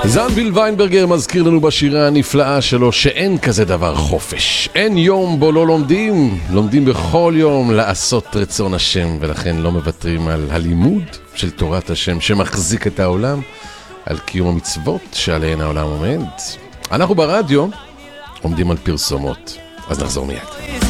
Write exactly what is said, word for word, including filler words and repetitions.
זנביל ויינברגר מזכיר לנו בשירה הנפלאה שלו שאין כזה דבר חופש. אין יום בו לא לומדים, לומדים בכל יום לעשות רצון השם, ולכן לא מוותרים על הלימוד של תורת השם שמחזיק את העולם, על קיום המצוות שעליהן העולם עומד. אנחנו ברדיו עומדים על פרסומות, אז נחזור מיד.